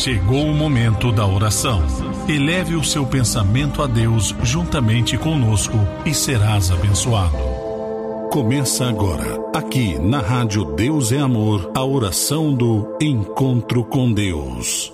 Chegou o momento da oração. Eleve o seu pensamento a Deus juntamente conosco e serás abençoado. Começa agora, aqui na Rádio Deus é Amor, a oração do Encontro com Deus.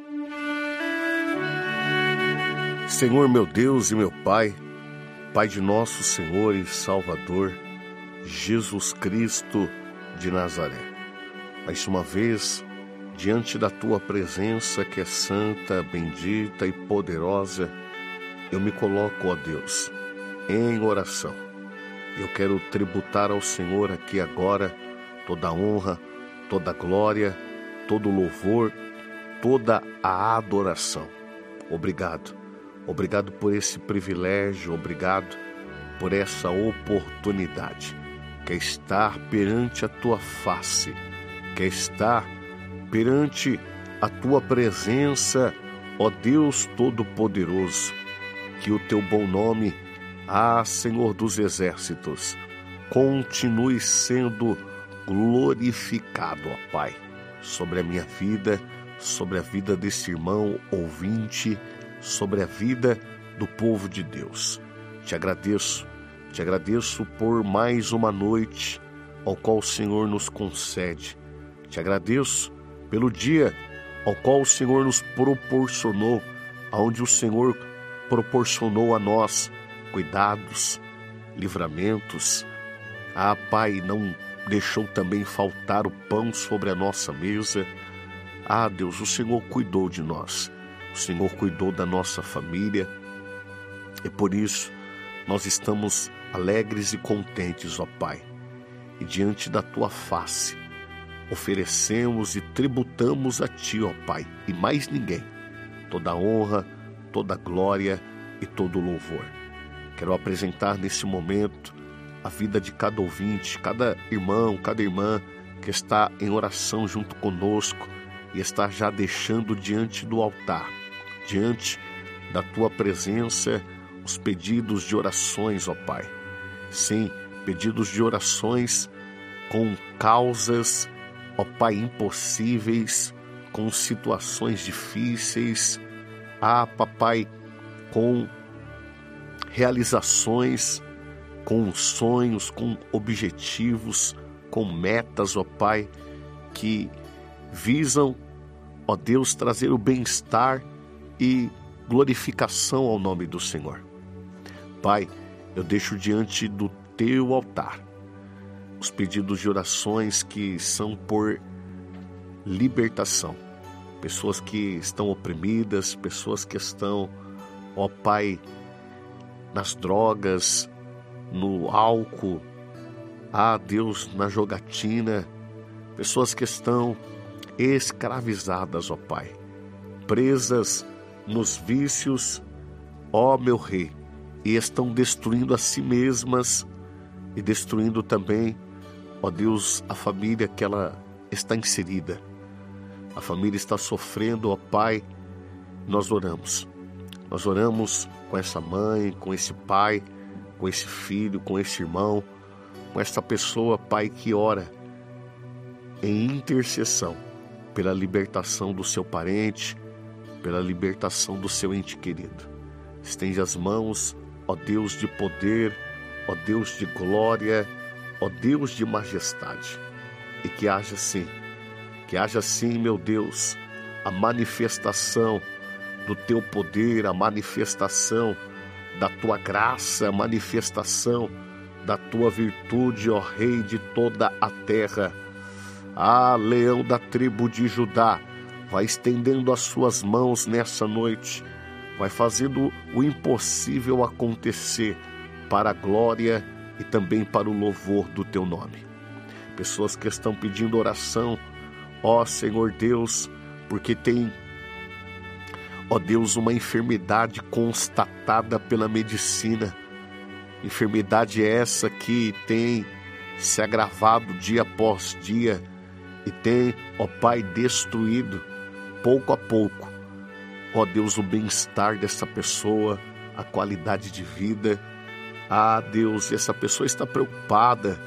Senhor meu Deus e meu Pai, Pai de nosso Senhor e Salvador, Jesus Cristo de Nazaré. Mais uma vez, diante da Tua presença que é santa, bendita e poderosa, eu me coloco, ó Deus, em oração. Eu quero tributar ao Senhor aqui agora toda a honra, toda a glória, todo o louvor, toda a adoração. Obrigado. Obrigado por esse privilégio, obrigado por essa oportunidade, que é estar perante a Tua face, que é estar perante a Tua presença, ó Deus Todo-Poderoso. Que o Teu bom nome, Senhor dos Exércitos, continue sendo glorificado, ó Pai, sobre a minha vida, sobre a vida desse irmão ouvinte, sobre a vida do povo de Deus. Te agradeço por mais uma noite ao qual o Senhor nos concede. Te agradeço pelo dia ao qual o Senhor nos proporcionou, aonde o Senhor proporcionou a nós cuidados, livramentos. Pai, não deixou também faltar o pão sobre a nossa mesa. Deus, o Senhor cuidou de nós. O Senhor cuidou da nossa família e por isso nós estamos alegres e contentes, ó Pai. E diante da Tua face oferecemos e tributamos a Ti, ó Pai, e mais ninguém, toda a honra, toda a glória e todo o louvor. Quero apresentar nesse momento a vida de cada ouvinte, cada irmão, cada irmã que está em oração junto conosco e está já deixando diante do altar, diante da Tua presença, os pedidos de orações, ó Pai. Sim, pedidos de orações com causas, ó Pai, impossíveis, com situações difíceis. Papai, com realizações, com sonhos, com objetivos, com metas, ó Pai, que visam, ó Deus, trazer o bem-estar e glorificação ao nome do Senhor. Pai, eu deixo diante do Teu altar os pedidos de orações que são por libertação. Pessoas que estão oprimidas, pessoas que estão, ó Pai, nas drogas, no álcool, Deus, na jogatina, pessoas que estão escravizadas, ó Pai, presas nos vícios, ó meu Rei, e estão destruindo a si mesmas e destruindo também, ó Deus, a família que ela está inserida. A família está sofrendo, ó Pai. Nós oramos com essa mãe, com esse pai, com esse filho, com esse irmão, com essa pessoa, Pai, que ora em intercessão pela libertação do seu parente, pela libertação do seu ente querido. Estende as mãos, ó Deus de poder, ó Deus de glória, ó Deus de majestade. E que haja sim, meu Deus, a manifestação do Teu poder, a manifestação da Tua graça, a manifestação da Tua virtude, ó Rei de toda a terra. Leão da tribo de Judá, vai estendendo as suas mãos nessa noite, vai fazendo o impossível acontecer para a glória e também para o louvor do Teu nome. Pessoas que estão pedindo oração, ó Senhor Deus, porque tem, ó Deus, uma enfermidade constatada pela medicina, enfermidade essa que tem se agravado dia após dia e tem, ó Pai, destruído pouco a pouco, ó Deus, o bem-estar dessa pessoa, a qualidade de vida. Deus, essa pessoa está preocupada,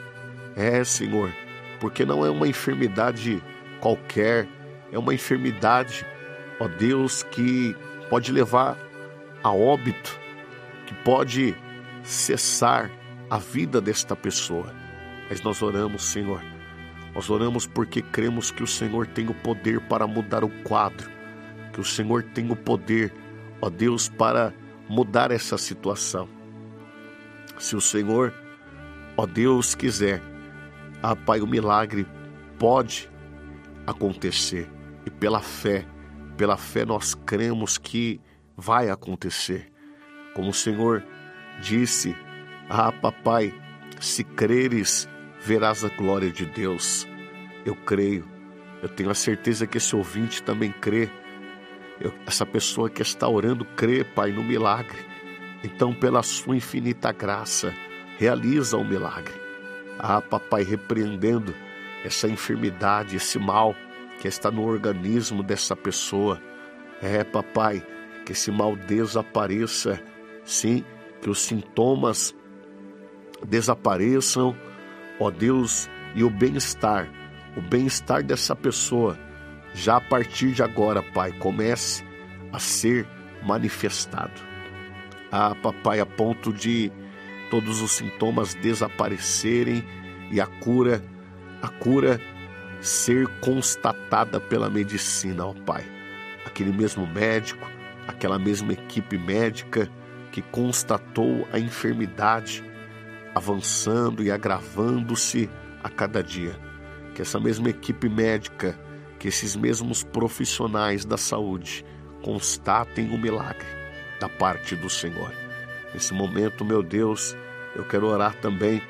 Senhor, porque não é uma enfermidade qualquer, é uma enfermidade, ó Deus, que pode levar a óbito, que pode cessar a vida desta pessoa. Mas nós oramos, Senhor, nós oramos porque cremos que o Senhor tem o poder para mudar o quadro, que o Senhor tem o poder, ó Deus, para mudar essa situação. Se o Senhor, ó Deus, quiser, Pai, o milagre pode acontecer. E pela fé nós cremos que vai acontecer. Como o Senhor disse, Papai, se creres, verás a glória de Deus. Eu creio, eu tenho a certeza que esse ouvinte também crê. Essa pessoa que está orando crê, Pai, no milagre. Então, pela sua infinita graça, realiza o milagre. Papai, repreendendo essa enfermidade, esse mal que está no organismo dessa pessoa. Papai, que esse mal desapareça, sim, que os sintomas desapareçam, ó Deus, e o bem-estar dessa pessoa, já a partir de agora, Pai, comece a ser manifestado. Papai, a ponto de todos os sintomas desaparecerem e a cura ser constatada pela medicina, ó Pai. Aquele mesmo médico, aquela mesma equipe médica que constatou a enfermidade avançando e agravando-se a cada dia. Que essa mesma equipe médica, que esses mesmos profissionais da saúde constatem o milagre da parte do Senhor. Nesse momento, meu Deus, eu quero orar também,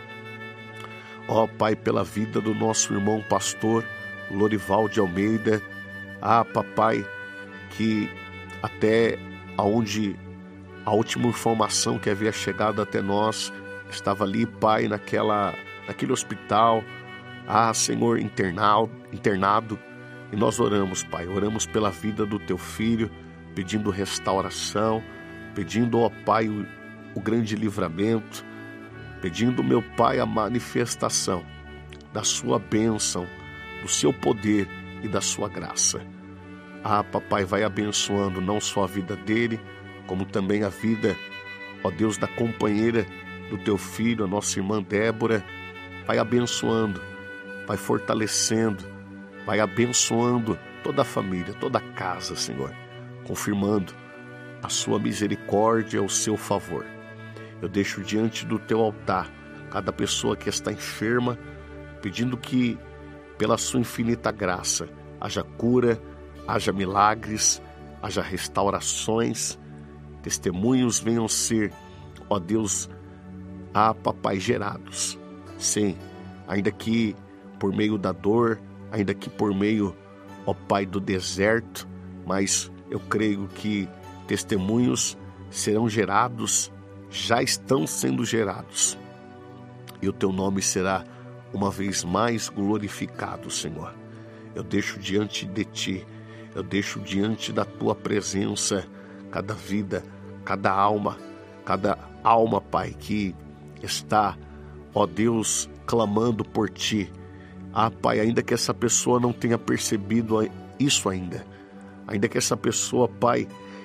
ó Pai, pela vida do nosso irmão pastor Lorival de Almeida. Papai, que até onde a última informação que havia chegado até nós, estava ali, Pai, naquele hospital, Senhor, internado. E nós oramos, Pai, oramos pela vida do teu filho, pedindo restauração, pedindo, ó Pai, o grande livramento, pedindo, meu Pai, a manifestação da sua bênção, do seu poder e da sua graça. Papai, vai abençoando não só a vida dele, como também a vida, ó Deus, da companheira do teu filho, a nossa irmã Débora. Vai abençoando, vai fortalecendo, vai abençoando toda a família, toda a casa, Senhor, confirmando a sua misericórdia, o seu favor. Eu deixo diante do teu altar cada pessoa que está enferma, pedindo que, pela sua infinita graça, haja cura, haja milagres, haja restaurações, testemunhos venham ser, ó Deus, Papai, gerados. Sim, ainda que por meio da dor, ainda que por meio, ó Pai, do deserto, mas eu creio que testemunhos serão gerados, já estão sendo gerados. E o teu nome será uma vez mais glorificado, Senhor. Eu deixo diante de ti, eu deixo diante da tua presença cada vida, cada alma, Pai, que está, ó Deus, clamando por ti. Pai, ainda que essa pessoa não tenha percebido isso ainda que essa pessoa, Pai,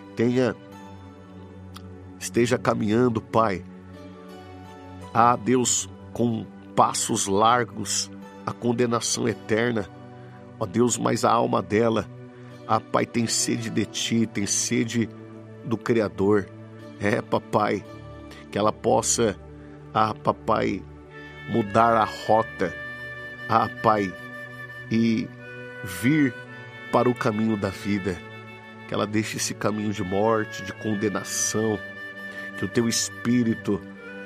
esteja caminhando, Pai, Deus, com passos largos, a condenação eterna, ó Deus, mas a alma dela, Pai, tem sede de ti, tem sede do Criador. Papai, que ela possa, Papai, mudar a rota, Pai, e vir para o caminho da vida, que ela deixe esse caminho de morte, de condenação, que o teu Espírito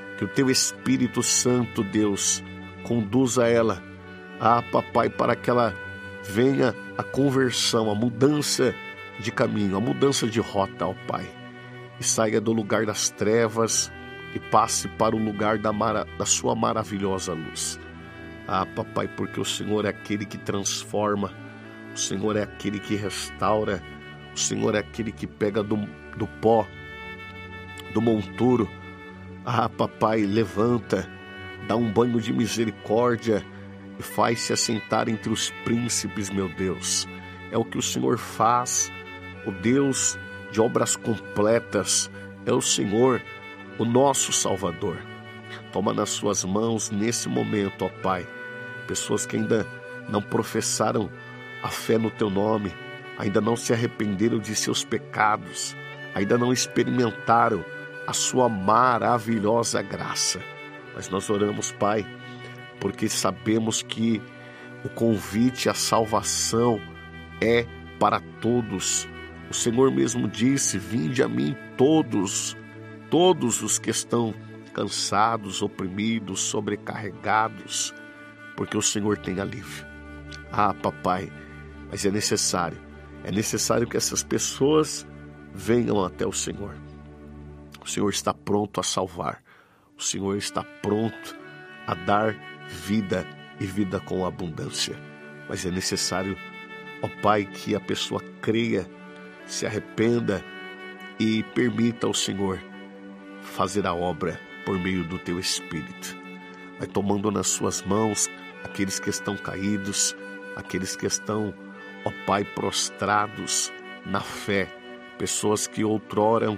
Santo, Deus, conduza ela, Papai, para que ela venha a conversão, a mudança de caminho, a mudança de rota, ó Pai, e saia do lugar das trevas e passe para o lugar da sua maravilhosa luz. Papai, porque o Senhor é aquele que transforma, o Senhor é aquele que restaura, o Senhor é aquele que pega do pó, do monturo, Papai, levanta, dá um banho de misericórdia e faz-se assentar entre os príncipes, meu Deus. É o que o Senhor faz, o Deus de obras completas, é o Senhor, o nosso Salvador. Toma nas suas mãos nesse momento, ó Pai, pessoas que ainda não professaram a fé no Teu nome, ainda não se arrependeram de seus pecados, ainda não experimentaram a Sua maravilhosa graça. Mas nós oramos, Pai, porque sabemos que o convite à salvação é para todos. O Senhor mesmo disse: vinde a mim todos os que estão cansados, oprimidos, sobrecarregados, porque o Senhor tem alívio. Ah, papai, mas é necessário que essas pessoas venham até o Senhor. O Senhor está pronto a salvar, o Senhor está pronto a dar vida e vida com abundância, mas é necessário, ó Pai, que a pessoa creia, se arrependa e permita ao Senhor fazer a obra por meio do Teu Espírito. Vai tomando nas suas mãos aqueles que estão caídos, aqueles que estão, ó Pai, prostrados na fé, pessoas que outrora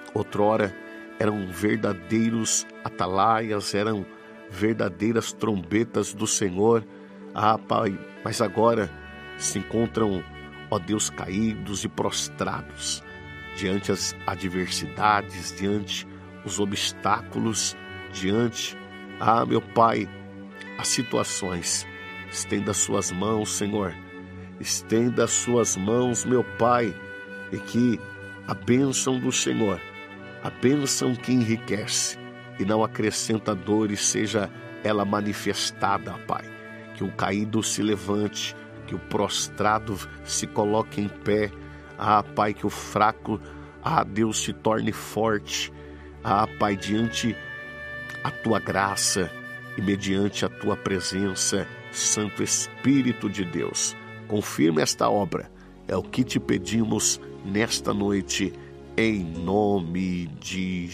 eram verdadeiros atalaias, eram verdadeiras trombetas do Senhor. Ah, Pai, mas agora se encontram, ó Deus, caídos e prostrados diante as adversidades, diante os obstáculos, diante, meu Pai, as situações. Estenda as suas mãos, Senhor, estenda as suas mãos, meu Pai, e que a bênção do Senhor, a bênção que enriquece e não acrescenta dores, seja ela manifestada, Pai. Que o caído se levante, que o prostrado se coloque em pé. Pai, que o fraco, Deus, se torne forte. Pai, diante a Tua graça e mediante a Tua presença, Santo Espírito de Deus, confirma esta obra. É o que te pedimos nesta noite, em nome de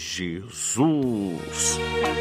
Jesus.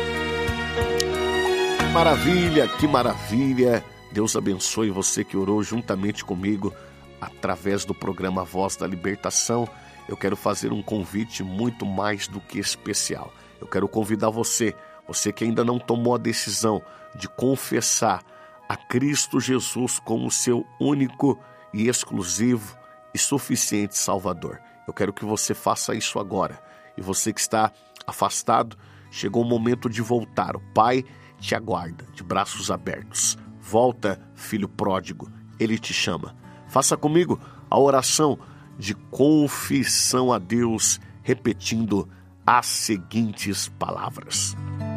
Que maravilha! Deus abençoe você que orou juntamente comigo através do programa Voz da Libertação. Eu quero fazer um convite muito mais do que especial. Eu quero convidar você que ainda não tomou a decisão de confessar a Cristo Jesus como seu único e exclusivo e suficiente Salvador. Eu quero que você faça isso agora. E você que está afastado, chegou o momento de voltar. O Pai te aguarda de braços abertos. Volta, filho pródigo, Ele te chama. Faça comigo a oração de confissão a Deus, repetindo as seguintes palavras: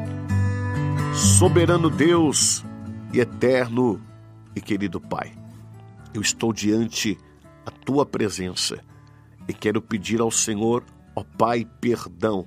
Soberano Deus e eterno e querido Pai, eu estou diante a Tua presença e quero pedir ao Senhor, ó Pai, perdão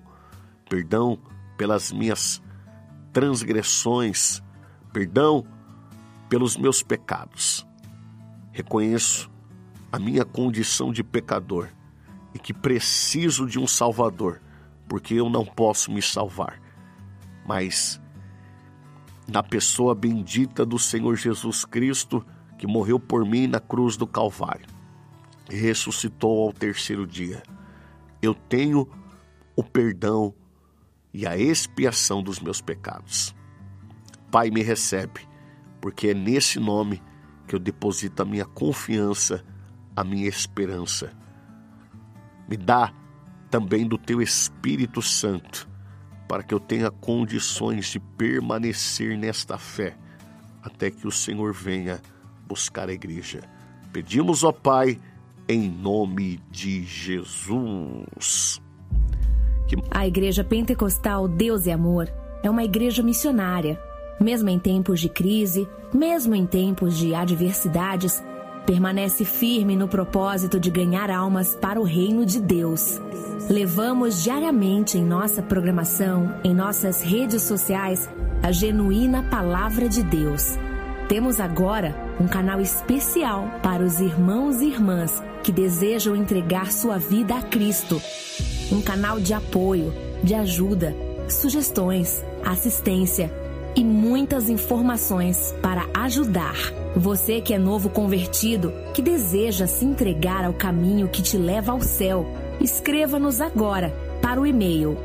pelas minhas transgressões, perdão pelos meus pecados. Reconheço a minha condição de pecador e que preciso de um Salvador, porque eu não posso me salvar. Mas na pessoa bendita do Senhor Jesus Cristo, que morreu por mim na cruz do Calvário e ressuscitou ao terceiro dia, eu tenho o perdão e a expiação dos meus pecados. Pai, me recebe, porque é nesse nome que eu deposito a minha confiança, a minha esperança. Me dá também do Teu Espírito Santo, para que eu tenha condições de permanecer nesta fé, até que o Senhor venha buscar a igreja. Pedimos, ó Pai, em nome de Jesus. A Igreja Pentecostal Deus e Amor é uma igreja missionária. Mesmo em tempos de crise, mesmo em tempos de adversidades, permanece firme no propósito de ganhar almas para o reino de Deus. Levamos diariamente em nossa programação, em nossas redes sociais, a genuína Palavra de Deus. Temos agora um canal especial para os irmãos e irmãs que desejam entregar sua vida a Cristo. Um canal de apoio, de ajuda, sugestões, assistência. e muitas informações para ajudar. Você que é novo convertido, que deseja se entregar ao caminho que te leva ao céu, escreva-nos agora para o e-mail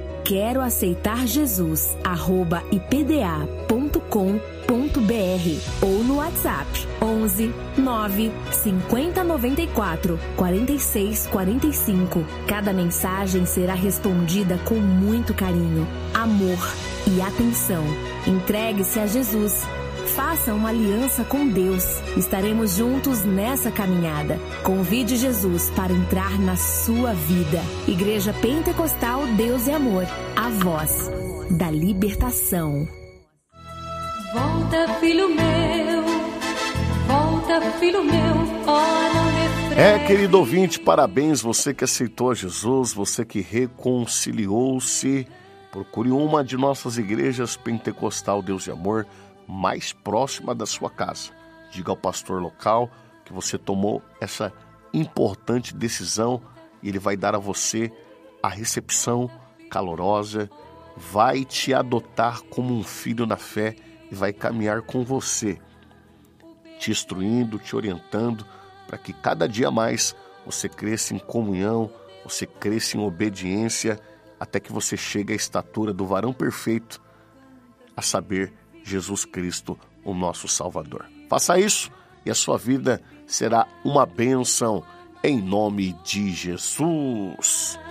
queroaceitarjesus@ipda.com.br ou no WhatsApp 11 9 50 94 46 45. Cada mensagem será respondida com muito carinho, amor e atenção. Entregue-se a Jesus. Faça uma aliança com Deus. Estaremos juntos nessa caminhada. Convide Jesus para entrar na sua vida. Igreja Pentecostal Deus e Amor. A voz da libertação. Volta, filho meu. Volta, filho meu. Oh, não me Querido ouvinte, parabéns. Você que aceitou a Jesus, você que reconciliou-se. Procure uma de nossas igrejas Pentecostal Deus e Amor mais próxima da sua casa. Diga ao pastor local que você tomou essa importante decisão e ele vai dar a você a recepção calorosa, vai te adotar como um filho na fé e vai caminhar com você, te instruindo, te orientando para que cada dia mais você cresça em comunhão, você cresça em obediência, até que você chegue à estatura do varão perfeito, a saber, Jesus Cristo, o nosso Salvador. Faça isso e a sua vida será uma bênção em nome de Jesus.